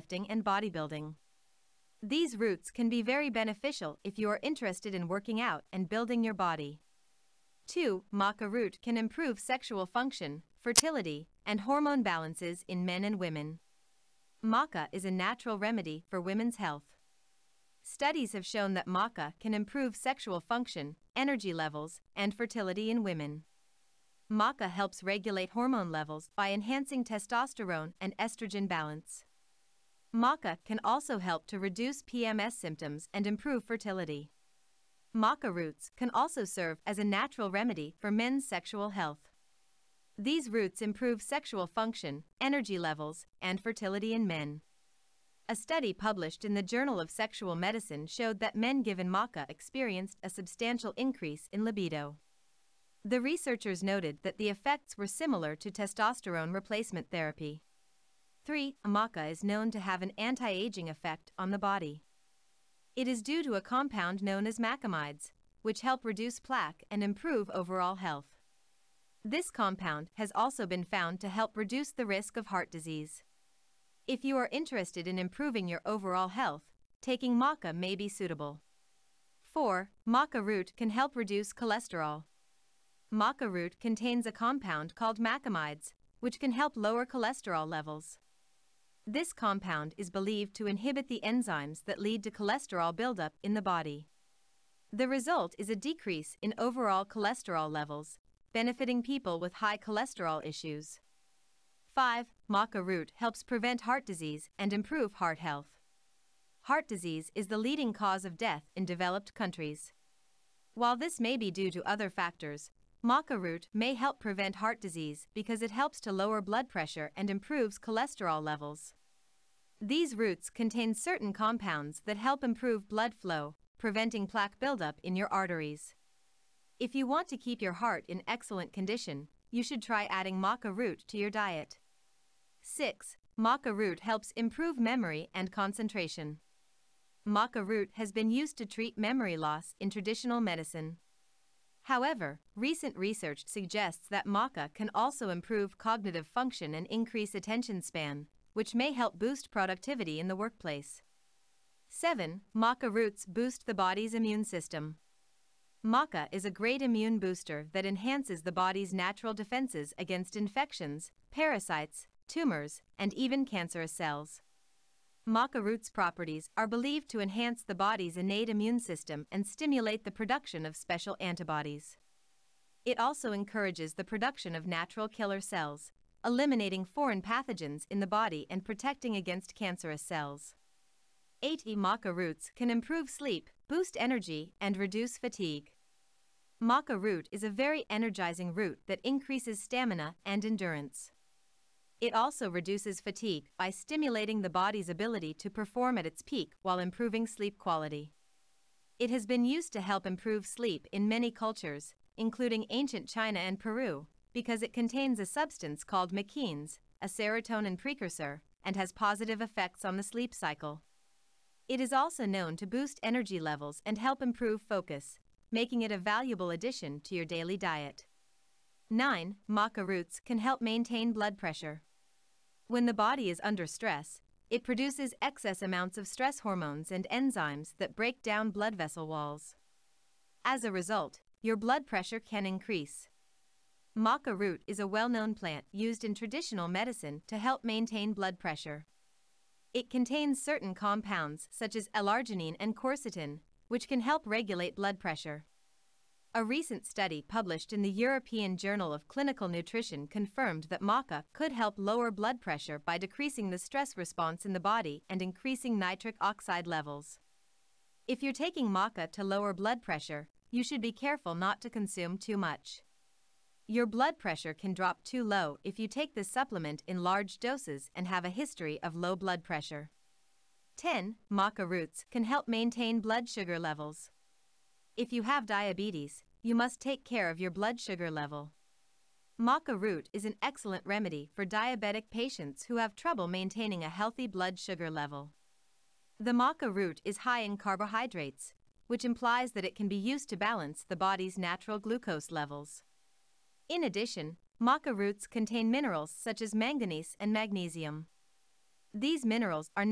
powerlifting and bodybuilding. These roots can be very beneficial if you are interested in working out and building your body. 2. Maca root can improve sexual function, fertility, and hormone balances in men and women. Maca is a natural remedy for women's health. Studies have shown that maca can improve sexual function, energy levels, and fertility in women. Maca helps regulate hormone levels by enhancing testosterone and estrogen balance. Maca can also help to reduce PMS symptoms and improve fertility. Maca roots can also serve as a natural remedy for men's sexual health. These roots improve sexual function, energy levels, and fertility in men. A study published in the Journal of Sexual Medicine showed that men given maca experienced a substantial increase in libido. The researchers noted that the effects were similar to testosterone replacement therapy. 3. Maca is known to have an anti-aging effect on the body. It is due to a compound known as macamides, which help reduce plaque and improve overall health. This compound has also been found to help reduce the risk of heart disease. If you are interested in improving your overall health, taking maca may be suitable. 4. Maca root can help reduce cholesterol. Maca root contains a compound called macamides, which can help lower cholesterol levels. This compound is believed to inhibit the enzymes that lead to cholesterol buildup in the body. The result is a decrease in overall cholesterol levels, benefiting people with high cholesterol issues. 5. Maca root helps prevent heart disease and improve heart health. Heart disease is the leading cause of death in developed countries. While this may be due to other factors, maca root may help prevent heart disease because it helps to lower blood pressure and improves cholesterol levels. These roots contain certain compounds that help improve blood flow, preventing plaque buildup in your arteries. If you want to keep your heart in excellent condition, you should try adding maca root to your diet. 6. Maca root helps improve memory and concentration. Maca root has been used to treat memory loss in traditional medicine. However, recent research suggests that maca can also improve cognitive function and increase attention span, which may help boost productivity in the workplace. 7. Maca roots boost the body's immune system. Maca is a great immune booster that enhances the body's natural defenses against infections, parasites, tumors, and even cancerous cells. Maca root's properties are believed to enhance the body's innate immune system and stimulate the production of special antibodies. It also encourages the production of natural killer cells, eliminating foreign pathogens in the body and protecting against cancerous cells. 8. Maca roots can improve sleep, boost energy, and reduce fatigue. Maca root is a very energizing root that increases stamina and endurance. It also reduces fatigue by stimulating the body's ability to perform at its peak while improving sleep quality. It has been used to help improve sleep in many cultures, including ancient China and Peru, because it contains a substance called maquins, a serotonin precursor, and has positive effects on the sleep cycle. It is also known to boost energy levels and help improve focus, making it a valuable addition to your daily diet. 9. Maca roots can help maintain blood pressure. When the body is under stress, it produces excess amounts of stress hormones and enzymes that break down blood vessel walls. As a result, your blood pressure can increase. Maca root is a well-known plant used in traditional medicine to help maintain blood pressure. It contains certain compounds such as L-arginine and quercetin, which can help regulate blood pressure. A recent study published in the European Journal of Clinical Nutrition confirmed that maca could help lower blood pressure by decreasing the stress response in the body and increasing nitric oxide levels. If you're taking maca to lower blood pressure, you should be careful not to consume too much. Your blood pressure can drop too low if you take this supplement in large doses and have a history of low blood pressure. 10. Maca roots can help maintain blood sugar levels. If you have diabetes, you must take care of your blood sugar level. Maca root is an excellent remedy for diabetic patients who have trouble maintaining a healthy blood sugar level. The maca root is high in carbohydrates, which implies that it can be used to balance the body's natural glucose levels. In addition, maca roots contain minerals such as manganese and magnesium. These minerals are